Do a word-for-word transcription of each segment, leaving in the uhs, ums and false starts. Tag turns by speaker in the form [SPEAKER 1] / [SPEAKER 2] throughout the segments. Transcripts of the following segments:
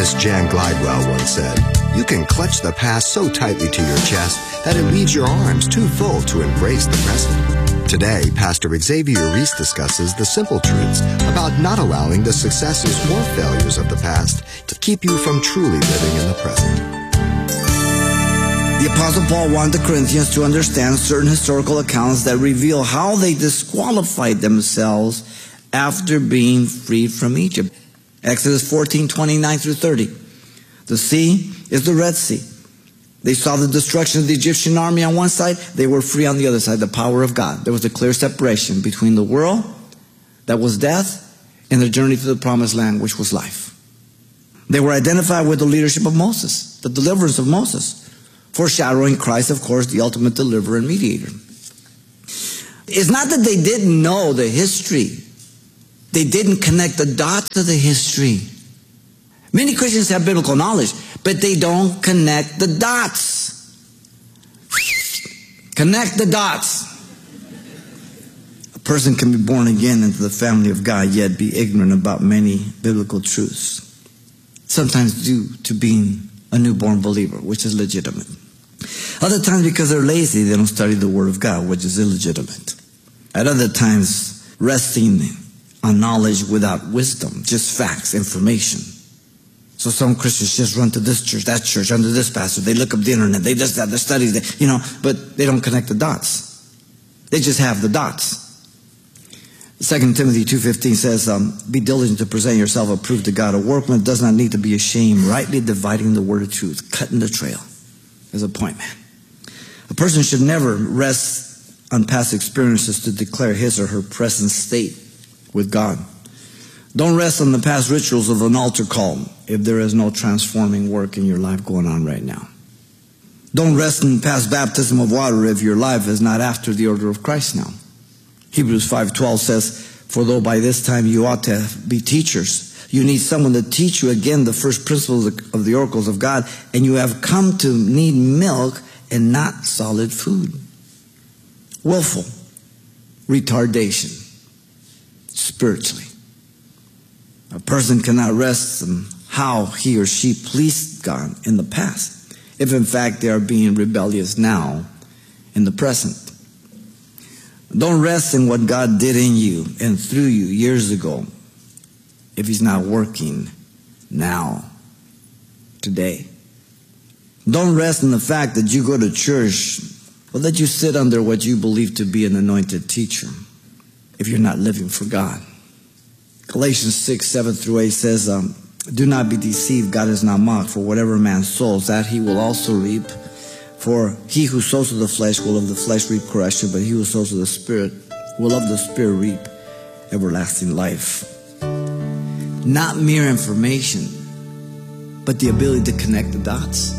[SPEAKER 1] Miss Jan Glidewell once said, "You can clutch the past so tightly to your chest that it leaves your arms too full to embrace the present." Today, Pastor Xavier Reese discusses the simple truths about not allowing the successes or failures of the past to keep you from truly living in the present.
[SPEAKER 2] The Apostle Paul wanted the Corinthians to understand certain historical accounts that reveal how they disqualified themselves after being freed from Egypt. Exodus fourteen, twenty-nine through thirty. The sea is the Red Sea. They saw the destruction of the Egyptian army on one side. They were free on the other side, the power of God. There was a clear separation between the world, that was death, and the journey to the promised land, which was life. They were identified with the leadership of Moses, the deliverance of Moses, foreshadowing Christ, of course, the ultimate deliverer and mediator. It's not that they didn't know the history. They didn't connect the dots of the history. Many Christians have biblical knowledge, but they don't connect the dots. Connect the dots. A person can be born again into the family of God, yet be ignorant about many biblical truths. Sometimes due to being a newborn believer, which is legitimate. Other times because they're lazy, they don't study the Word of God, which is illegitimate. At other times, resting on knowledge without wisdom, just facts, information. So some Christians just run to this church, that church, under this pastor. They look up the internet. They just have their studies, they, you know, but they don't connect the dots. They just have the dots. Second Timothy two fifteen says, um, be diligent to present yourself approved to God. A workman that does not need to be ashamed, rightly dividing the word of truth, cutting the trail. There's a point, man. A person should never rest on past experiences to declare his or her present state with God. Don't rest on the past rituals of an altar call if there is no transforming work in your life going on right now. Don't rest in past baptism of water if your life is not after the order of Christ now. Hebrews five twelve says, for though by this time you ought to be teachers, you need someone to teach you again the first principles of the oracles of God, and you have come to need milk and not solid food. Willful retardation spiritually. A person cannot rest on how he or she pleased God in the past, if in fact they are being rebellious now in the present. Don't rest in what God did in you and through you years ago if He's not working now, today. Don't rest in the fact that you go to church or that you sit under what you believe to be an anointed teacher if you're not living for God. Galatians six, seven through eight says, um, do not be deceived, God is not mocked, for whatever man sows, that he will also reap. For he who sows to the flesh will of the flesh reap corruption, but he who sows to the Spirit will of the Spirit reap everlasting life. Not mere information, but the ability to connect the dots.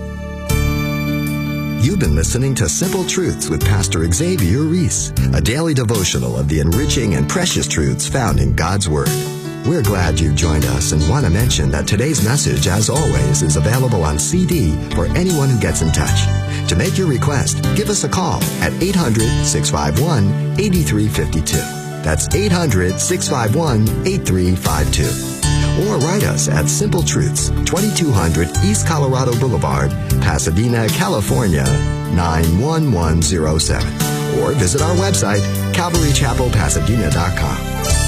[SPEAKER 1] You've been listening to Simple Truths with Pastor Xavier Reese, a daily devotional of the enriching and precious truths found in God's Word. We're glad you've joined us and want to mention that today's message, as always, is available on C D for anyone who gets in touch. To make your request, give us a call at eight hundred, six five one, eight three five two. That's eight hundred, six five one, eight three five two. Or write us at Simple Truths, twenty-two hundred East Colorado Boulevard, Pasadena, California, nine one one zero seven. Or visit our website, calvary chapel pasadena dot com.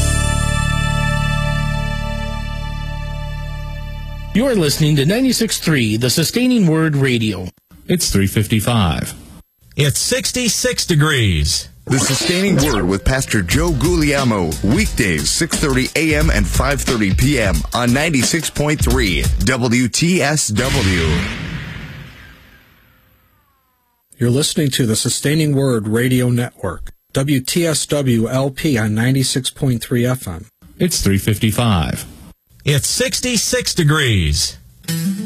[SPEAKER 3] You're listening to ninety-six point three, The Sustaining Word Radio.
[SPEAKER 4] It's three fifty-five.
[SPEAKER 5] It's sixty-six degrees.
[SPEAKER 6] The Sustaining Word with Pastor Joe Guglielmo, weekdays six thirty a.m. and five thirty p.m. on ninety-six point three W T S W.
[SPEAKER 7] You're listening to the Sustaining Word Radio Network, W T S W L P on ninety-six point three F M.
[SPEAKER 4] It's three fifty-five.
[SPEAKER 5] It's sixty-six degrees.